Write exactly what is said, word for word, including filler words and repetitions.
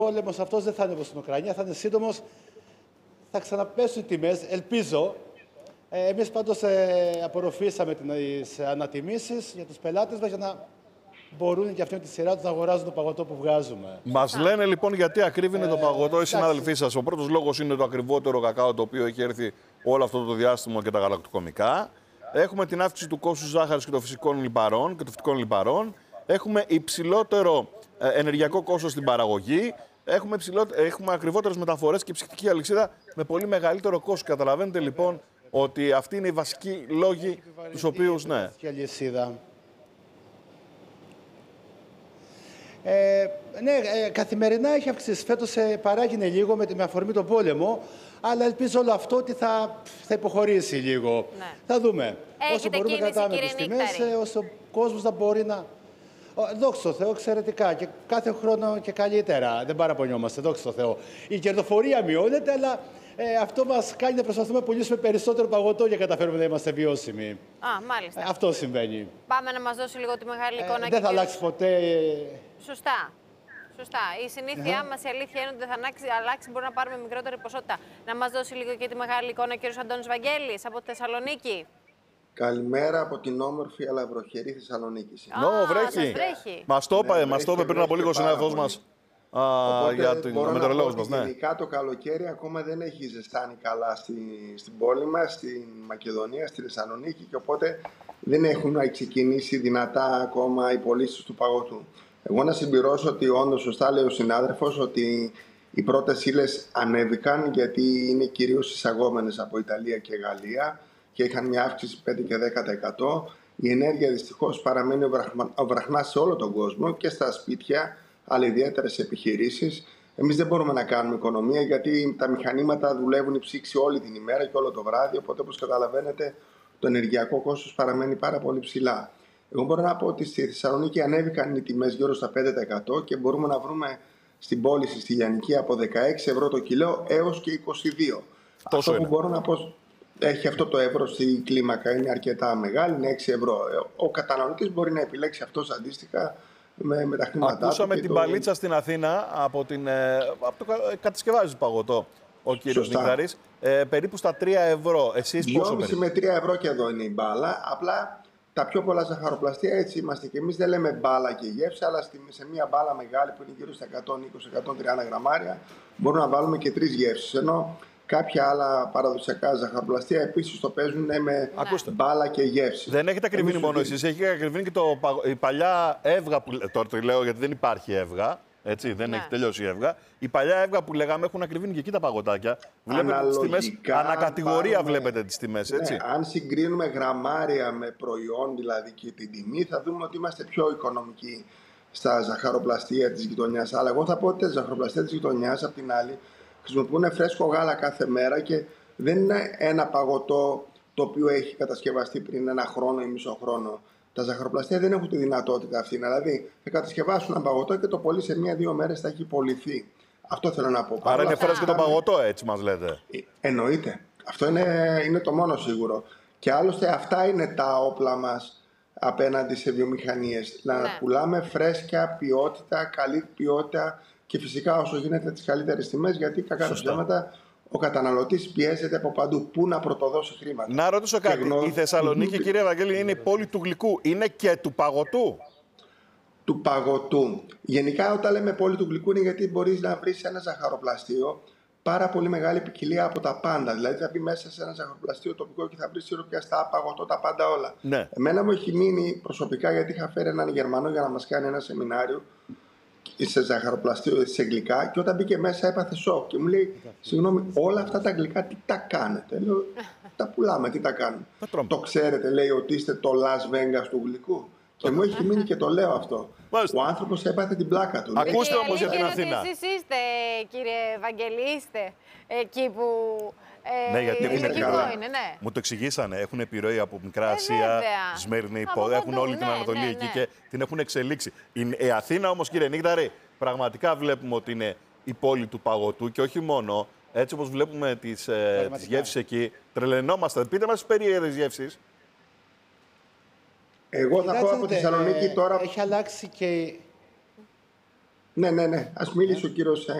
πόλεμος αυτός δεν θα είναι όπως στην Ουκρανία, θα είναι σύντομος, θα ξαναπέσουν οι τιμές, ελπίζω. Ε, εμείς πάντως ε, απορροφήσαμε τις ανατιμήσεις για τους πελάτες μας για να μπορούν και αυτοί με τη σειρά τους να αγοράζουν το παγωτό που βγάζουμε. Μας λένε λοιπόν γιατί ακρίβει ε, το παγωτό οι συνάδελφοί σας. Ο πρώτος λόγος είναι το ακριβότερο κακάο το οποίο έχει έρθει όλο αυτό το διάστημα και τα γαλακτοκομικά. Έχουμε την αύξηση του κόστους ζάχαρης και των φυσικών λιπαρών και των φυτικών λιπαρών. Έχουμε υψηλότερο ε, ενεργειακό κόστος στην παραγωγή. Έχουμε, έχουμε ακριβότερες μεταφορές και ψυχική αλυσίδα με πολύ μεγαλύτερο κόστος. Καταλαβαίνετε λοιπόν ότι αυτοί είναι οι βασικοί λόγοι τους οποίους, ναι. Ε, ναι, ε, καθημερινά έχει αυξήσει. Φέτος ε, παράγεινε λίγο με, με αφορμή τον πόλεμο, αλλά ελπίζω όλο αυτό ότι θα, θα υποχωρήσει λίγο. Ναι. Θα δούμε. Έχετε όσο μπορούμε να κρατάμε τις τιμές, ε, όσο ο κόσμος να μπορεί να... Δόξα τω Θεώ, εξαιρετικά. Και κάθε χρόνο και καλύτερα. Δεν παραπονιόμαστε, δόξα τω Θεώ. Η κερδοφορία μειώνεται, αλλά ε, αυτό μας κάνει να προσπαθούμε να πουλήσουμε περισσότερο παγωτό για να καταφέρουμε να είμαστε βιώσιμοι. Α, μάλιστα. Ε, αυτό συμβαίνει. Πάμε να μας δώσει λίγο τη μεγάλη εικόνα. Ε, δεν θα αλλάξει ποτέ. Σωστά. Σωστά. Η συνήθειά uh-huh. μας, η αλήθεια είναι ότι δεν θα αλλάξει, αλλάξει, μπορεί να πάρουμε μικρότερη ποσότητα. Να μας δώσει λίγο και τη μεγάλη εικόνα ο κ. Αντώνης Βαγγέλης από τη Θεσσαλονίκη. Καλημέρα από την όμορφη αλλά βροχερή Θεσσαλονίκη. Νο, βρέχει. βρέχει. Μας το είπε ναι, το πριν από λίγο συνάδελφός μας. Οπότε, για την μετεωρολόγος μας, ναι. Γενικά το καλοκαίρι ακόμα δεν έχει ζεστάνει καλά στη, στην πόλη μας, στην Μακεδονία, στη Θεσσαλονίκη και οπότε δεν έχουν ξεκινήσει δυνατά ακόμα οι πωλήσεις του παγωτού. Εγώ να συμπληρώσω ότι όντως σωστά λέει ο συνάδελφος ότι οι πρώτες ύλες ανέβηκαν γιατί είναι κυρίως εισαγόμενες από Ιταλία και Γαλλία και είχαν μια αύξηση πέντε και δέκα τοις εκατό. Η ενέργεια δυστυχώς παραμένει ο βραχνάς σε όλο τον κόσμο και στα σπίτια, αλλά ιδιαίτερα σε επιχειρήσεις. Εμείς δεν μπορούμε να κάνουμε οικονομία γιατί τα μηχανήματα δουλεύουν υψήξη όλη την ημέρα και όλο το βράδυ. Οπότε, όπως καταλαβαίνετε, το ενεργειακό κόστος παραμένει πάρα πολύ ψηλά. Εγώ μπορώ να πω ότι στη Θεσσαλονίκη ανέβηκαν οι τιμές γύρω στα πέντε τοις εκατό και μπορούμε να βρούμε στην πώληση στη Λιανική από δεκαέξι ευρώ το κιλό έως και είκοσι δύο. Τόσο αυτό είναι. που μπορώ να πω. Έχει αυτό το εύρος στη κλίμακα, είναι αρκετά μεγάλη, είναι έξι ευρώ. Ο καταναλωτής μπορεί να επιλέξει αυτός αντίστοιχα με, με τα χρήματά Ακούσαμε του. την το... παλίτσα στην Αθήνα από, την, από το κατασκευάζει παγωτό ο κύριος Νίγδαρης, ε, περίπου στα τρία ευρώ. Εσείς πόσο περίπου? με τρία ευρώ και εδώ είναι η μπάλα. Απλά τα πιο πολλά ζαχαροπλαστεία έτσι είμαστε και εμείς δεν λέμε μπάλα και γεύση, αλλά σε μια μπάλα μεγάλη που είναι γύρω στα εκατόν είκοσι με εκατόν τριάντα γραμμάρια μπορούμε να βάλουμε και τρεις γεύσεις. Ενώ κάποια άλλα παραδοσιακά ζαχαροπλαστεία επίσης το παίζουν με Ακούστε. μπάλα και γεύση. Δεν έχετε ακριβήνει μόνο εσείς, έχει ακριβήνει και το, η παλιά έβγα που. Τώρα το λέω γιατί δεν υπάρχει έβγα. Έτσι, δεν ναι. έχει τελειώσει η έβγα. Η παλιά έβγα που λέγαμε έχουν ακριβήνει και εκεί τα παγωτάκια. Βλέπετε τις τιμές. Ανακατηγορία πάρουμε, βλέπετε τις τιμές. Έτσι. Ναι, αν συγκρίνουμε γραμμάρια με προϊόν, δηλαδή και την τιμή, θα δούμε ότι είμαστε πιο οικονομικοί στα ζαχαροπλαστεία της γειτονιάς. Αλλά εγώ θα πω ότι τα ζαχαροπλαστεία της γειτονιάς, απ' την άλλη, χρησιμοποιούν φρέσκο γάλα κάθε μέρα και δεν είναι ένα παγωτό το οποίο έχει κατασκευαστεί πριν ένα χρόνο ή μισό χρόνο. Τα ζαχαροπλαστεία δεν έχουν τη δυνατότητα αυτή. Δηλαδή, θα κατασκευάσουν ένα παγωτό και το πολύ σε μία-δύο μέρες θα έχει πωληθεί. Αυτό θέλω να πω. Άρα Άρα είναι φρέσκο το παγωτό, έτσι μας λέτε. Ε, εννοείται. Αυτό είναι, είναι το μόνο σίγουρο. Και άλλωστε αυτά είναι τα όπλα μας απέναντι σε βιομηχανίες. Να ναι. πουλάμε φρέσκια ποιότητα, καλή ποιότητα και φυσικά όσο γίνεται τις καλύτερες τιμές, γιατί κακά τα ψέματα ο καταναλωτής πιέζεται από παντού. Πού να πρωτοδώσει χρήματα. Να ρωτήσω κάτι. Γνω... Η Θεσσαλονίκη, mm-hmm. κύριε Βαγγέλη, είναι η πόλη του γλυκού. Είναι και του παγωτού. Του παγωτού. Γενικά, όταν λέμε πόλη του γλυκού, είναι γιατί μπορείς να βρεις ένα ζαχαροπλαστείο πάρα πολύ μεγάλη ποικιλία από τα πάντα. Δηλαδή, θα μπει μέσα σε ένα ζαχαροπλαστείο τοπικό και θα βρει σιροπιαστά, παγωτό, τα πάντα όλα. Ναι. Εμένα μου έχει μείνει προσωπικά γιατί είχα φέρει έναν Γερμανό για να μας κάνει ένα σεμινάριο σε ζαχαροπλαστείο, σε γλυκά, και όταν μπήκε μέσα έπαθε σοκ και μου λέει: συγγνώμη, όλα αυτά τα γλυκά τι τα κάνετε? Λέω: τα πουλάμε, τι τα κάνουμε. Το ξέρετε, λέει, ότι είστε το Las Vegas του γλυκού? Και μου έχει μείνει και το λέω αυτό. Ο άνθρωπος έπαθε την πλάκα του. Ακούστε όμως για την Αθήνα. Εσείς είστε, κύριε Βαγγελή, είστε εκεί που. Ε, ναι, γιατί έχουν είναι, ναι. Μου το εξηγήσανε. Έχουν επιρροή από Μικρά Ασία, ε, Σμύρνη, έχουν όλη την Ανατολή ναι, ναι, εκεί ναι. και την έχουν εξελίξει. Η, η Αθήνα όμως, κύριε Νίγδαρη, πραγματικά βλέπουμε ότι είναι η πόλη του παγωτού και όχι μόνο. Έτσι όπως βλέπουμε τις, ε, τις γεύσεις εκεί, τρελαινόμαστε. Πείτε μας τις περίεργες γεύσεις. Εγώ θα πω από τη Θεσσαλονίκη ε, τώρα. Έχει αλλάξει και. Ναι, ναι, ναι. Ας μιλήσει ο κύριος